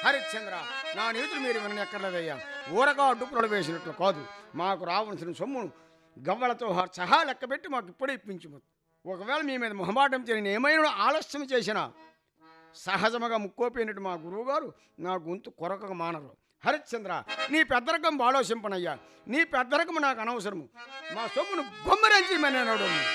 హరిశ్చంద్ర, నా నీతులు మీరు వినక్కర్లేదయ్యా. ఊరగా అడ్డుపురలు వేసినట్లు కాదు. మాకు రావాల్సిన సొమ్మును గవ్వలతో సహా లెక్కబెట్టి మాకు ఇప్పుడే ఇప్పించము. ఒకవేళ మీ మీద మొహమాటం చేయని ఏమైనా ఆలస్యం చేసినా సహజముగా ముక్కోపోయినట్టు మా గురువుగారు నా గొంతు కొరకక మానరు. హరిశ్చంద్ర, నీ పెద్దరకం ఆలోచింపనయ్యా. నీ పెద్దరకము నాకు అనవసరము. మా సొమ్మును బొమ్మరంచి మన్నాడు.